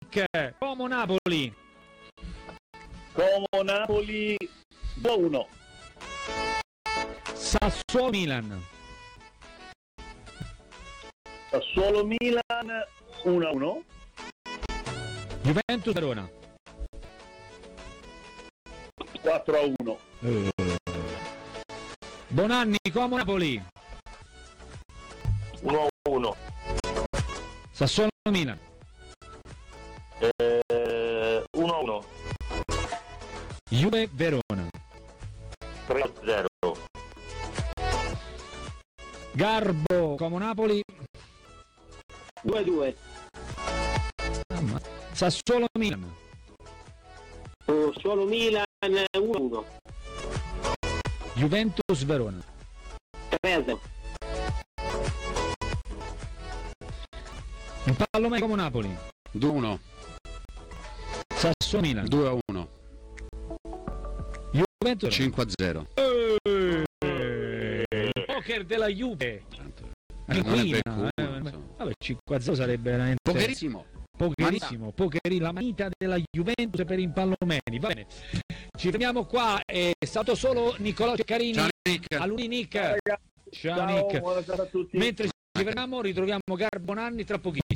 Nick, Como Napoli. Como Napoli 2-1. Sassuolo Milan. Sassuolo Milan 1-1. Juventus Verona. 4-1. Bonanni, Como Napoli. 1-1. Sassuolo Milan. 1-1. Juve Verona. 3-0. Garbo, Como Napoli. 2-2. Sassuolo Milan. Sassuolo Milan 1-1. Juventus Verona. 3-0. Impallomeno Como Napoli. 2-1. Sassuolo Milan. 2-1. Juventus 5-0. Poker della Juve. Non è Inquina, per vabbè, 5-0 sarebbe veramente pocherissimo. La manita della Juventus per Impallomeni. Va bene, ci fermiamo qua. È stato solo Niccolò Ceccarini. Ciao Nick. A lui Nick. Ciao, Ciao Nick. buonasera a tutti. Mentre ci fermiamo ritroviamo Garbonanni tra pochissimo.